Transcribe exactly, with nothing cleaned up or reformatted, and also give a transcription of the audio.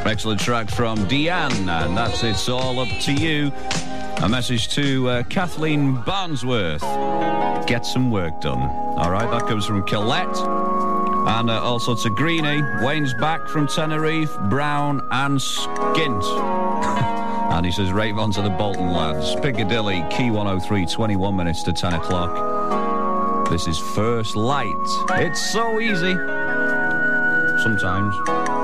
Excellent track from Deanne, and that's It's All Up to You. A message to uh, Kathleen Barnsworth. Get some work done. All right, that comes from Colette. And uh, also to Greenie. Wayne's back from Tenerife, Brown and Skint. And he says, rave on to the Bolton lads. Piccadilly, Key one oh three, twenty-one minutes to ten o'clock. This is First Light. It's so easy. Sometimes.